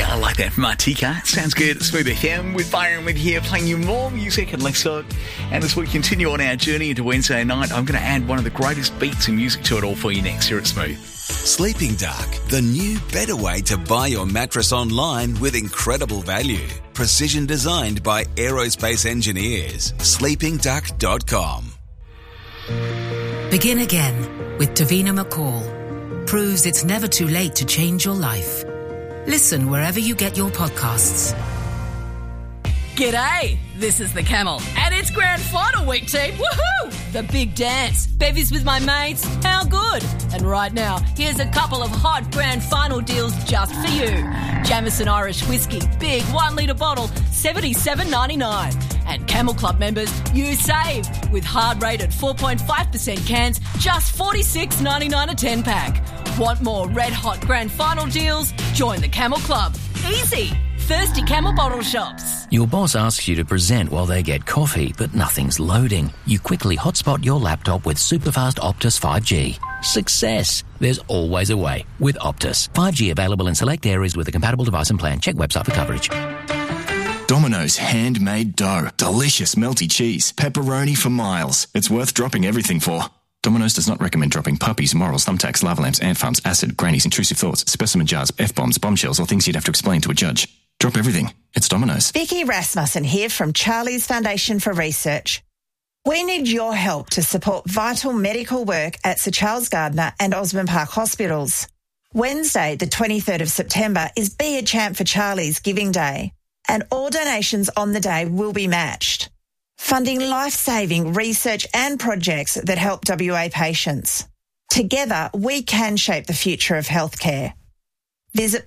Yeah, I like that. Martika. Sounds good. Smooth FM with Byron with here, playing you more music and less talk. And as we continue on our journey into Wednesday night, I'm going to add one of the greatest beats and music to it all for you next here at Smooth. Sleeping Duck, the new, better way to buy your mattress online with incredible value. Precision designed by aerospace engineers. sleepingduck.com. Begin again with Davina McCall. Proves it's never too late to change your life. Listen wherever you get your podcasts. G'day, this is the Camel, and it's grand final week, team. Woohoo! The big dance. Bevies with my mates. How good? And right now, here's a couple of hot grand final deals just for you. Jameson Irish Whiskey, big 1 litre bottle, $77.99. And Camel Club members, you save with hard rated 4.5% cans, just $46.99 a 10-pack. Want more red hot grand final deals? Join the Camel Club. Easy. Thirsty Camel bottle shops. Your boss asks you to present while they get coffee, but nothing's loading. You quickly hotspot your laptop with superfast Optus 5G. Success! There's always a way with Optus. 5G available in select areas with a compatible device and plan. Check website for coverage. Domino's handmade dough. Delicious melty cheese. Pepperoni for miles. It's worth dropping everything for. Domino's does not recommend dropping puppies, morals, thumbtacks, lava lamps, ant farms, acid, grannies, intrusive thoughts, specimen jars, F-bombs, bombshells, or things you'd have to explain to a judge. Drop everything. It's Domino's. Vicky Rasmussen here from Charlie's Foundation for Research. We need your help to support vital medical work at Sir Charles Gardner and Osborne Park Hospitals. Wednesday, the 23rd of September, is Be a Champ for Charlie's Giving Day, and all donations on the day will be matched, funding life-saving research and projects that help WA patients. Together, we can shape the future of healthcare. Visit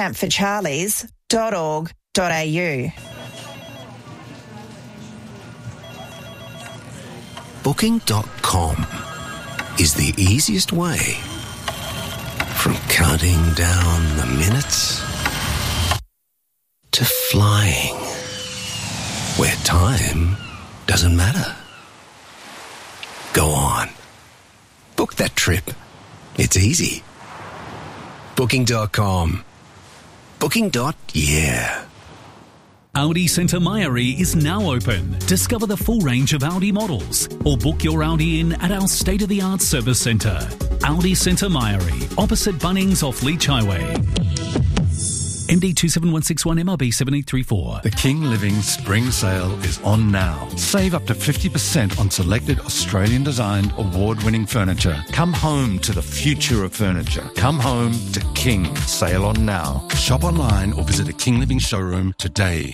beachampforcharlies.org.au. Booking.com is the easiest way from counting down the minutes to flying where time doesn't matter. Go on. Book that trip. It's easy. Booking.com. Booking.yeah. Audi Centre Mairie is now open. Discover the full range of Audi models or book your Audi in at our state-of-the-art service centre. Audi Centre Mairie, opposite Bunnings off Leach Highway. MD 27161 MRB 7834. The King Living Spring Sale is on now. Save up to 50% on selected Australian-designed award-winning furniture. Come home to the future of furniture. Come home to King. Sale on now. Shop online or visit a King Living showroom today.